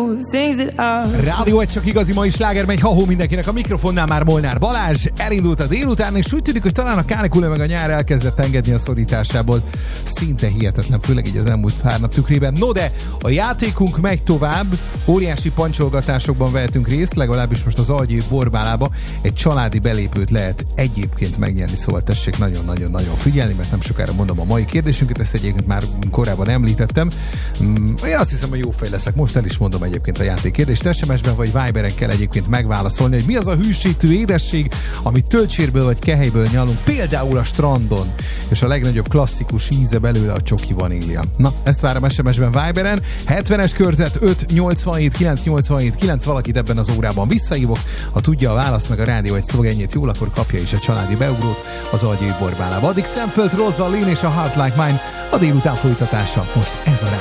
know the things that are. Rádió egy csak igazi mai sláger megy, ha-hó mindenkinek, a mikrofonnál már Molnár Balázs, elindult a délután, és úgy tűnik, hogy talán a kánikula meg a nyár elkezdett engedni a szorításából. Szinte hihetetlen, főleg így az elmúlt pár nap tükrében. No de, a játékunk megy tovább, óriási pancsolgatásokban vehetünk részt, legalábbis most az Algyői Borbálába egy családi belépőt lehet egyébként megnyerni, szóval tessék nagyon-nagyon-nagyon figyelni, mert nem sokára mondom a mai kérdésünket, ezt egyébként már korábban említettem. Én azt hiszem, hogy jó fej leszek, most el is mondom egyébként a játékkérdést, SMS-ben vagy Viberen kell egyébként megválaszolni, hogy mi az a hűsítő édesség, amit tölcsérből vagy kehelyből nyalunk, például a strandon, és a legnagyobb klasszikus íze belőle a csoki vanília. Na, ezt várom SMS-ben Viberen, 70-es körzet 587 987 9, valakit ebben az órában visszahívok, ha tudja a választ meg a rádió egy szlogenjét jól, akkor kapja is a családi beugrót az Algyői Borbálába. Addig Szemföld, Rozzalin és a Heart Like Mine a délután folytatása. Most ez a